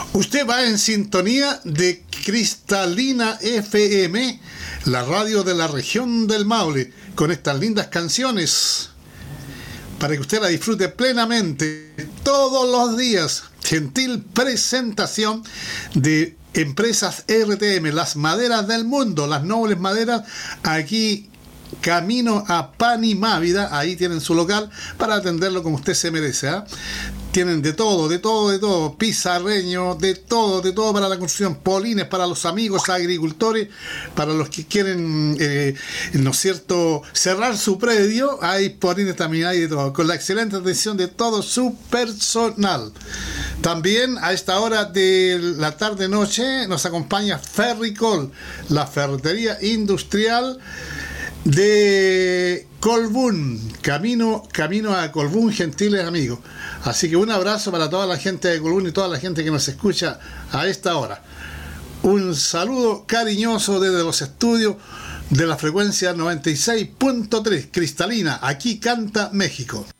Usted va en sintonía de Cristalina FM, la radio de la región del Maule, con estas lindas canciones para que usted la disfrute plenamente todos los días. Gentil presentación de Empresas RTM, las maderas del mundo, las nobles maderas, aquí camino a Panimávida. Ahí tienen su local para atenderlo como usted se merece, ¿eh? Tienen de todo, pizarreño, de todo para la construcción, polines para los amigos agricultores, para los que quieren, ¿no es cierto?, cerrar su predio. Hay polines también, hay de todo, con la excelente atención de todo su personal. También a esta hora de la tarde-noche nos acompaña Ferricol, la ferretería industrial de Colbún, camino a Colbún, gentiles amigos. Así que un abrazo para toda la gente de Colbún y toda la gente que nos escucha a esta hora. Un saludo cariñoso desde los estudios de la frecuencia 96.3 Cristalina. Aquí canta México.